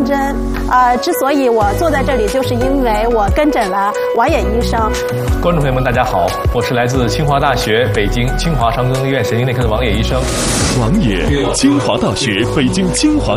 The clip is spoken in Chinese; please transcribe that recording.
针。之所以我坐在这里，就是因为我跟诊了王野医生。 观众朋友们，大家好，我是来自清华大学北京清华长庚医院神经内科的王野医生。 王野，清华大学北京清华